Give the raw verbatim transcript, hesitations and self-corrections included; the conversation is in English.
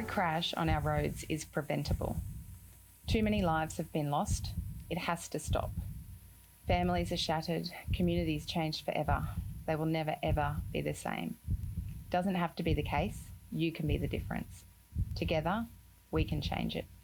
road crash on our roads is preventable. Too many lives have been lost. It has to stop. Families are shattered, communities changed forever. They will never, ever be the same. Doesn't have to be the case. You can be the difference. Together, we can change it.